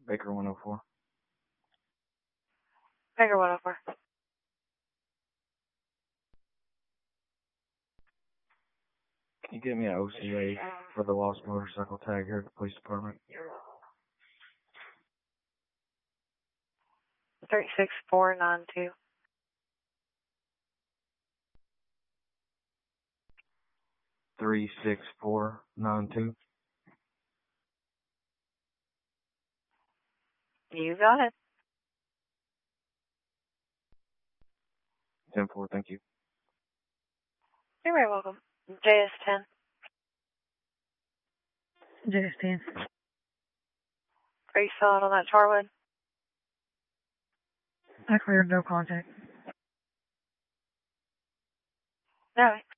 Baker 104. Baker 104. Can you get me an OCA for the lost motorcycle tag here at the police department? 36492. 36492. You got it. 10-4, thank you. You're very welcome. JS10. JS10. Are you still out on that Charwood? I cleared no contact. No.